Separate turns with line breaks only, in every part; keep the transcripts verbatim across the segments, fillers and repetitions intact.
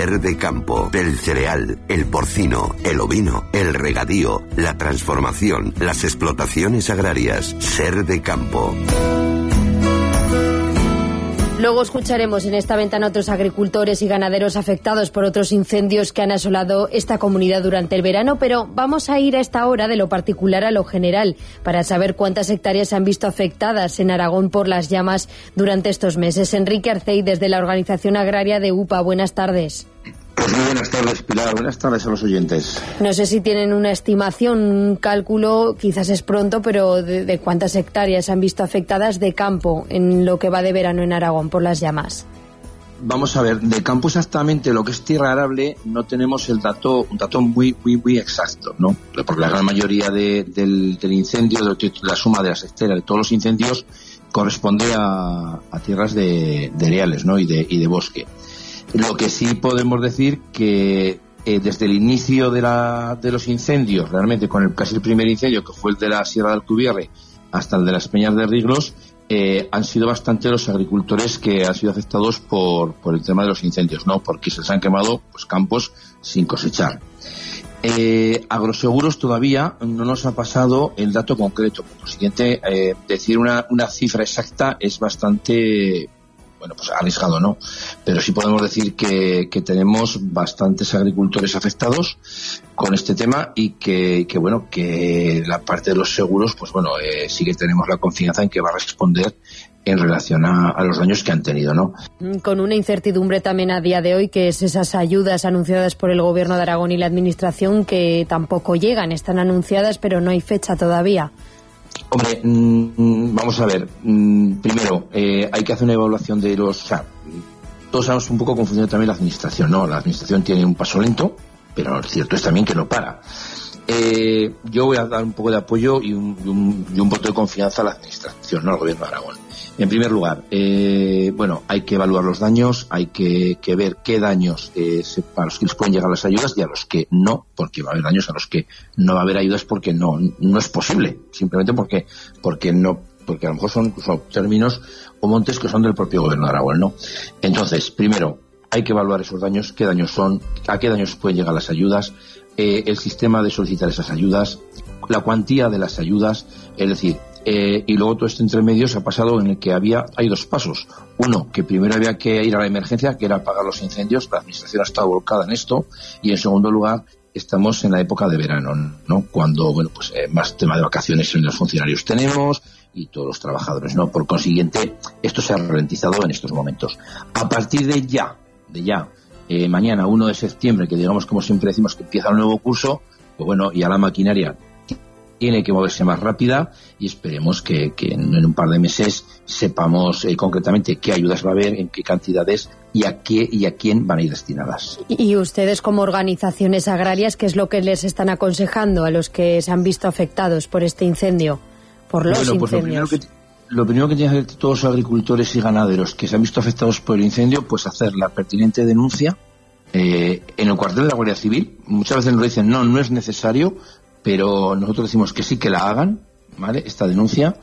Ser de campo, del cereal, el porcino, el ovino, el regadío, la transformación, las explotaciones agrarias. Ser de campo.
Luego escucharemos en esta ventana a otros agricultores y ganaderos afectados por otros incendios que han asolado esta comunidad durante el verano, pero vamos a ir a esta hora de lo particular a lo general para saber cuántas hectáreas se han visto afectadas en Aragón por las llamas durante estos meses. Enrique Arcey, desde la Organización Agraria de U P A, buenas tardes.
Pues muy buenas tardes, Pilar. Buenas tardes a los oyentes.
No sé si tienen una estimación, un cálculo, quizás es pronto, pero de, de cuántas hectáreas se han visto afectadas de campo en lo que va de verano en Aragón por las llamas.
Vamos a ver, de campo exactamente lo que es tierra arable no tenemos el dato, un dato muy muy muy exacto, ¿no? Porque la gran mayoría de, del, del incendio, de la suma de las hectáreas de todos los incendios corresponde a, a tierras de, de areales, ¿no? Y de, y de bosque. Lo que sí podemos decir que eh, desde el inicio de, la, de los incendios, realmente con el casi el primer incendio, que fue el de la Sierra de Alcubierre, hasta el de las Peñas de Riglos, eh, han sido bastante los agricultores que han sido afectados por, por el tema de los incendios, ¿no? Porque se les han quemado pues campos sin cosechar. Eh, Agroseguros todavía no nos ha pasado el dato concreto. Por consiguiente, eh, decir una, una cifra exacta es bastante... bueno, pues arriesgado, ¿no? Pero sí podemos decir que, que tenemos bastantes agricultores afectados con este tema y que, que bueno, que la parte de los seguros, pues bueno, eh, sí que tenemos la confianza en que va a responder en relación a, a los daños que han tenido, ¿no?
Con una incertidumbre también a día de hoy, que es esas ayudas anunciadas por el Gobierno de Aragón y la Administración que tampoco llegan, están anunciadas pero no hay fecha todavía.
Hombre, mmm, vamos a ver, mmm, primero, eh, hay que hacer una evaluación de los... O sea, todos sabemos un poco confundido también la administración, ¿no? La administración tiene un paso lento, pero lo cierto es también que no para. Eh, yo voy a dar un poco de apoyo y un, y un, y un voto de confianza a la administración, no al Gobierno de Aragón. En primer lugar, eh, bueno, hay que evaluar los daños, hay que, que ver qué daños eh, se, a los que les pueden llegar las ayudas y a los que no, porque va a haber daños a los que no va a haber ayudas porque no no es posible, simplemente porque porque no porque a lo mejor son incluso términos o montes que son del propio Gobierno de Aragón, ¿no? Entonces, primero, hay que evaluar esos daños, qué daños son, a qué daños pueden llegar las ayudas, eh, el sistema de solicitar esas ayudas, la cuantía de las ayudas, es decir, Eh, y luego todo este entremedio se ha pasado en el que había hay dos pasos. Uno, que primero había que ir a la emergencia, que era apagar los incendios. La administración ha estado volcada en esto. Y en segundo lugar, estamos en la época de verano, ¿no? Cuando, bueno, pues eh, más tema de vacaciones en los funcionarios tenemos y todos los trabajadores, ¿no? Por consiguiente, esto se ha ralentizado en estos momentos. A partir de ya, de ya, eh, mañana, uno de septiembre, que digamos, como siempre decimos, que empieza un nuevo curso, pues bueno, ya la maquinaria tiene que moverse más rápida y esperemos que, que en un par de meses sepamos eh, concretamente qué ayudas va a haber, en qué cantidades y a qué y a quién van a ir destinadas.
Y ustedes como organizaciones agrarias, ¿qué es lo que les están aconsejando a los que se han visto afectados por este incendio, por los
bueno, pues
incendios?
Lo primero, que, lo primero que tienen que hacer todos los agricultores y ganaderos que se han visto afectados por el incendio, pues hacer la pertinente denuncia eh, en el cuartel de la Guardia Civil. Muchas veces nos dicen, no, no es necesario, pero nosotros decimos que sí que la hagan, ¿vale? Esta denuncia.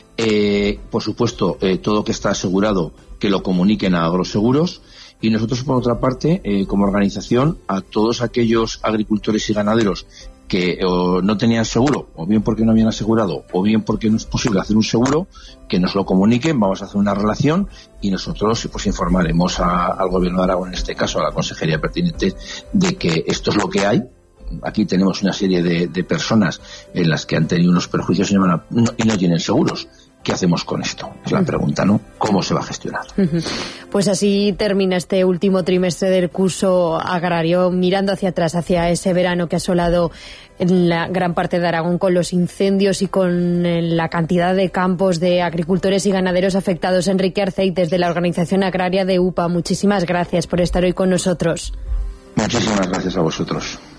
Eh, por supuesto, eh, todo que está asegurado, que lo comuniquen a Agroseguros. Y nosotros, por otra parte, eh, como organización, a todos aquellos agricultores y ganaderos que o no tenían seguro, o bien porque no habían asegurado, o bien porque no es posible hacer un seguro, que nos lo comuniquen, vamos a hacer una relación y nosotros pues informaremos a, al Gobierno de Aragón, en este caso a la Consejería pertinente, de que esto es lo que hay. Aquí tenemos una serie de, de personas en las que han tenido unos perjuicios y no, y no tienen seguros. ¿Qué hacemos con esto? Es la pregunta, ¿no? ¿Cómo se va a gestionar?
Pues así termina este último trimestre del curso agrario, mirando hacia atrás, hacia ese verano que ha asolado en la gran parte de Aragón con los incendios y con la cantidad de campos de agricultores y ganaderos afectados. Enrique Arcey, desde la Organización Agraria de U P A, muchísimas gracias por estar hoy con nosotros.
Muchísimas gracias a vosotros.